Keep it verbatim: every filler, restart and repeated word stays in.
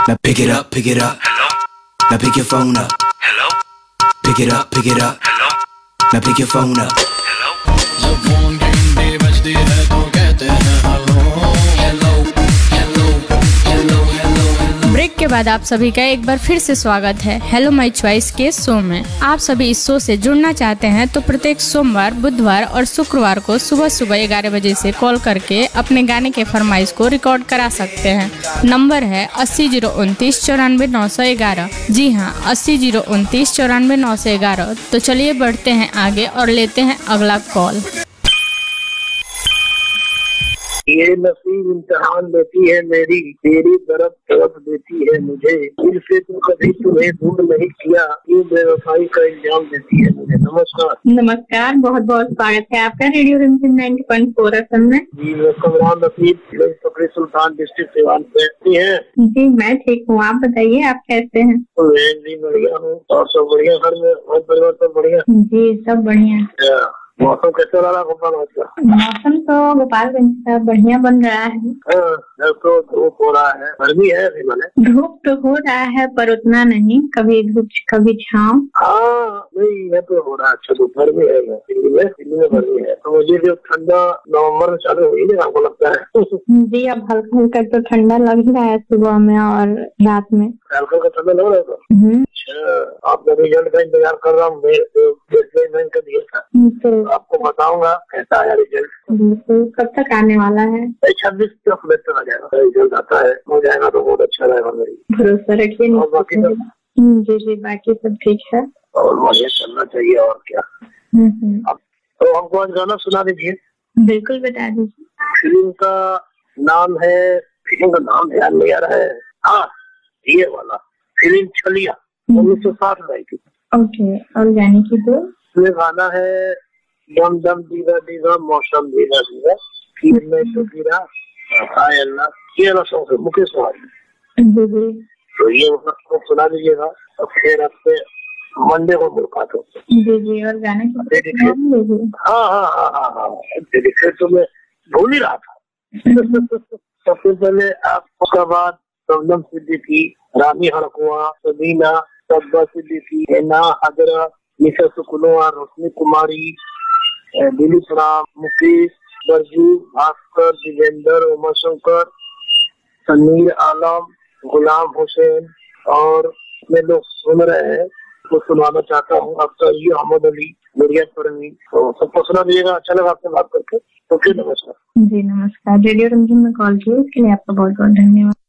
Now pick it up, pick it up. Hello. Now pick your phone up. Hello. Pick it up, pick it up. Hello. Now pick your phone up. Hello. जब phone की घंटी बजती है तो कहते हैं hello hello hello hello hello. Break के बाद आप सभी का एक बार फिर से स्वागत है हेलो माय चॉइस के शो में। आप सभी इस शो से जुड़ना चाहते हैं तो प्रत्येक सोमवार, बुधवार और शुक्रवार को सुबह सुबह ग्यारह बजे से कॉल करके अपने गाने के फरमाइश को रिकॉर्ड करा सकते हैं। नंबर है अस्सी जीरो उनतीस चौरानवे नौ सौ ग्यारह। जी हाँ, अस्सी जीरो उनतीस चौरानवे नौ सौ ग्यारह। तो चलिए बढ़ते हैं आगे और लेते हैं अगला कॉल। ये नसीब इम्तिहान लेती है मेरी, तेरी तरफ तरफ देती है मुझे, दिल से तो कभी तुम्हें दूर नहीं किया, ये बेवफाई का इल्जाम देती है मुझे। नमस्कार। नमस्कार, बहुत बहुत स्वागत है आपका रेडियो रिमझिम नाइंटी पॉइंट फोर एफएम में। जी, मैं कमरान रफीक, फकरी सुल्तान डिस्ट्रिक्ट सिवान से हैं। जी मैं ठीक हूँ, आप बताइए आप कैसे हैं? मैं भी बढ़िया हूँ। और सब बढ़िया, घर में और परिवार सब बढ़िया? जी सब बढ़िया। मौसम कैसा रहा गोपालगंज का? मौसम तो गोपालगंज का बढ़िया बन रहा है। हाँ, तो धूप हो रहा है, गर्मी है अभी मैंने। धूप तो हो रहा है पर उतना नहीं, कभी धूप कभी छाँव। हाँ नहीं, ये तो हो रहा है। अच्छा, दोपहर में है दिल्ली में, दिल्ली में गर्मी है। तो मुझे जो ठंडा नवम्बर में चालू हुई है आपको लगता है? जी अब हल्का हल्का तो ठंडा लग रहा है सुबह में और रात में। हल्का हल्का ठंडा लग रहा है। अच्छा, आपका रिजल्ट का इंतजार कर रहा हूँ। मैं का दिया था तो आपको बताऊंगा कैसा आया रिजल्ट। बिल्कुल, कब तक आने वाला है? छब्बीस तक तक आ जाएगा। रिजल्ट आता है, हो जाएगा तो बहुत अच्छा रहेगा। मेरी भरोसा रखिए। और बाकी सब? जी जी बाकी सब ठीक है और बढ़िया चलना चाहिए। और क्या, तो हमको आज गाना सुना दीजिए। बिल्कुल बता दीजिए। फिल्म का नाम है, फिल्म का नाम ध्यान नहीं आ रहा है। हाँ, ये वाला फिल्म छलिया, उन्नीस सौ साठ में आई थी। ओके, और गाने की दो? इसमें गाना है दम दम दीदा दीदा मौसम दीदा दीदा, फिर मैं तो गिरा हाय अल्लाह। ये वाला सॉन्ग है मुकेश कुमार। तो ये सॉन्ग सुना दीजिएगा और फिर आपसे मंडे को मुलाकात हो। जी जी, और गाना की? हाँ हाँ हाँ हाँ हाँ डेडिकेट तो मैं भूल ही रहा था। सबसे पहले आपका बाद सबनम सिद्दीकी, रानी हड़कुआ, सबीना, सब्बा सिद्दीकी, हैना हाजरा, निशा सुकुनोवा, रोशनी कुमारी, दिलीप राम, मुकेश, बरजू, भास्कर, दिवेंद्र, उमा शंकर, समीर आलम, गुलाम हुसैन और मैं लोग सुन रहे हैं तो सुनाना चाहता हूँ। आपका ये अहमद अली, गुड़िया परवीन, तो सबको सुना दीजिएगा। अच्छा लगा आपसे बात करके। तो फिर नमस्कार। जी नमस्कार, रेडियो रिमझिम में कॉल किया इसके लिए आपका बहुत बहुत धन्यवाद।